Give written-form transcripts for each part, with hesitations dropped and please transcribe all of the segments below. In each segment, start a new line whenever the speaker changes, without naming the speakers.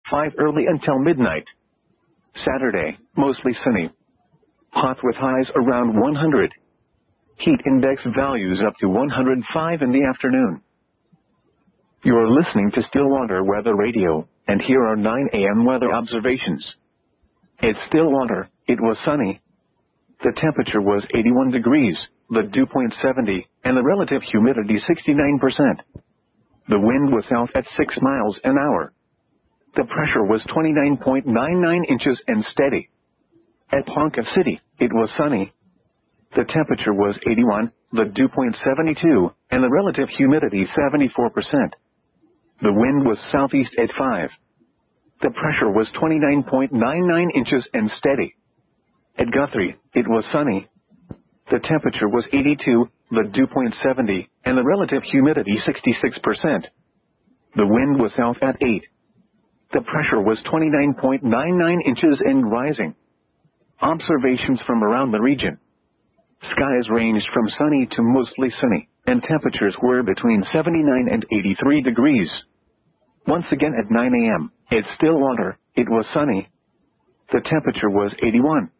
105 early until midnight. Saturday, mostly sunny. Hot with highs around 100. Heat index values up to 105 in the afternoon. You're listening to Stillwater Weather Radio, and here are 9 a.m. weather observations. It's Stillwater. It was sunny. The temperature was 81 degrees, the dew point 70, and the relative humidity 69%. The wind was south at 6 miles an hour. The pressure was 29.99 inches and steady. At Ponca City, it was sunny. The temperature was 81, the dew point 72, and the relative humidity 74%. The wind was southeast at 5. The pressure was 29.99 inches and steady. At Guthrie, it was sunny. The temperature was 82, the dew point 70, and the relative humidity 66%. The wind was south at 8. The pressure was 29.99 inches and rising. Observations from around the region. Skies ranged from sunny to mostly sunny, and temperatures were between 79 and 83 degrees. Once again at 9 a.m., at Stillwater, it was sunny. The temperature was 81.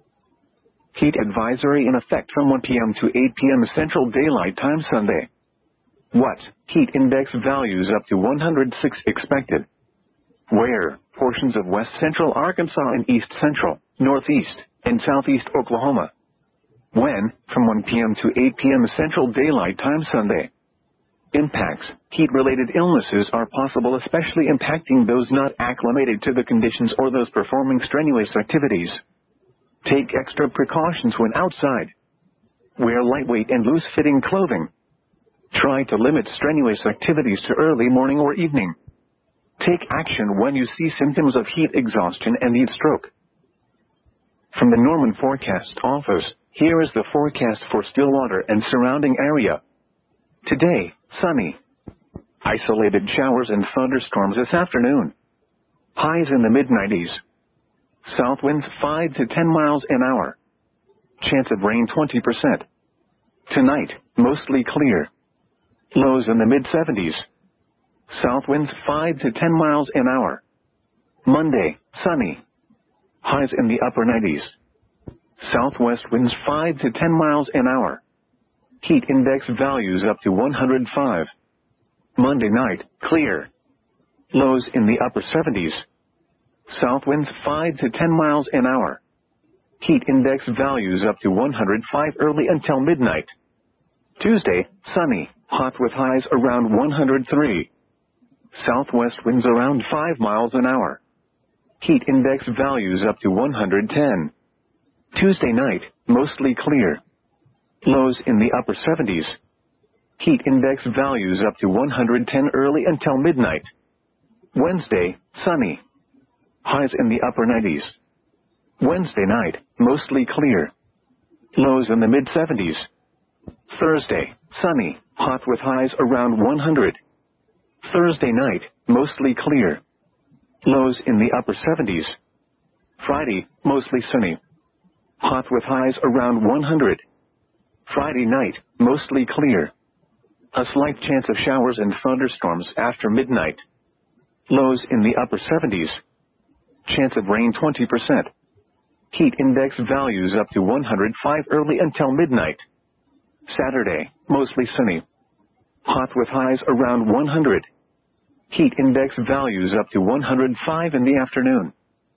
Heat advisory in effect from 1 p.m. to 8 p.m. Central Daylight Time Sunday. What? Heat index values up to 106 expected. Where? Portions of west central Arkansas and east central, northeast, and southeast Oklahoma. When? From 1 p.m. to 8 p.m. Central Daylight Time Sunday. Impacts. Heat-related illnesses are possible, especially impacting those not acclimated to the conditions or those performing strenuous activities. Take extra precautions when outside. Wear lightweight and loose-fitting clothing. Try to limit strenuous activities to early morning or evening. Take action when you see symptoms of heat exhaustion and heat stroke. From the Norman Forecast Office, here is the forecast for Stillwater and surrounding area. Today, sunny. Isolated showers and thunderstorms this afternoon. Highs in the mid-90s. South winds 5 to 10 miles an hour. Chance of rain 20%. Tonight, mostly clear. Lows in the mid-70s. South winds 5 to 10 miles an hour. Monday, sunny. Highs in the upper 90s. Southwest winds 5 to 10 miles an hour. Heat index values up to 105. Monday night, clear. Lows in the upper 70s. South winds 5 to 10 miles an hour. Heat index values up to 105 early until midnight. Tuesday, sunny, hot with highs around 103. Southwest winds around 5 miles an hour. Heat index values up to 110. Tuesday night, mostly clear. Lows in the upper 70s. Heat index values up to 110 early until midnight. Wednesday, sunny. Highs in the upper 90s. Wednesday night, mostly clear. Lows in the mid-70s. Thursday, sunny, hot with highs around 100. Thursday night, mostly clear. Lows in the upper 70s. Friday, mostly sunny. Hot with highs around 100. Friday night, mostly clear. A slight chance of showers and thunderstorms after midnight. Lows in the upper 70s. Chance of rain 20%. Heat index values up to 105 early until midnight. Saturday, mostly sunny. Hot with highs around 100. Heat index values up to 105 in the afternoon.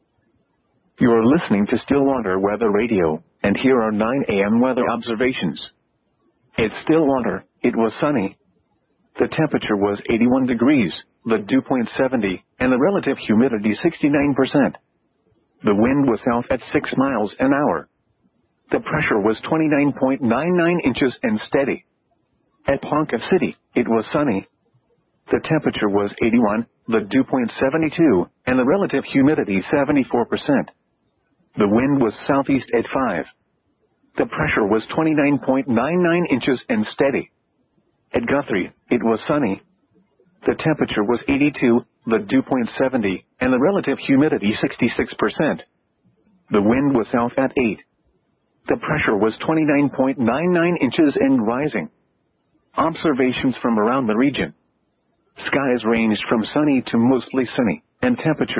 You're listening to Stillwater Weather Radio, and here are 9 a.m. weather observations. It's Stillwater. It was sunny. The temperature was 81 degrees, the dew point 70, and the relative humidity 69%. The wind was south at 6 miles an hour. The pressure was 29.99 inches and steady. At Ponca City, it was sunny. The temperature was 81, the dew point 72, and the relative humidity 74%. The wind was southeast at 5. The pressure was 29.99 inches and steady. At Guthrie, it was sunny. The temperature was 82, the dew point 70, and the relative humidity 66%. The wind was south at 8. The pressure was 29.99 inches and rising. Observations from around the region. Skies ranged from sunny to mostly sunny, and temperatures